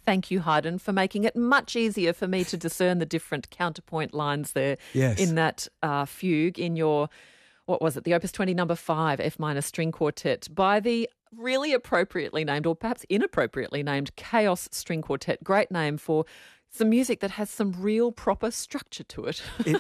thank you, Haydn, for making it much easier for me to discern the different counterpoint lines there in that fugue in your, what was it, the Opus 20 number 5 F minor string quartet by the really appropriately named, or perhaps inappropriately named, Chaos String Quartet. Great name for some music that has some real proper structure to it.